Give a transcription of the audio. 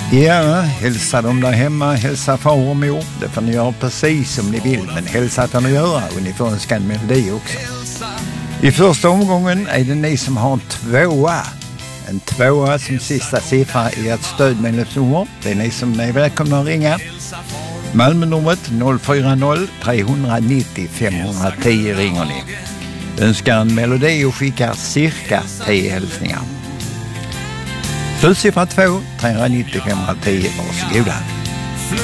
Ja, hälsa dem där hemma, hälsa far och mor. Det får ni göra precis som ni vill, men hälsa kan ni göra och ni får önska en melodi också. I första omgången är det ni som har en tvåa. En tvåa som sista siffra i ett stödmedlemsnummer. Det är ni som är välkomna att ringa. Malmönumret 040 390 510 ringer ni. Önskar en melodi och skickar cirka 10 hälsningar. Slutsiffra 2, 390 510, varsågoda.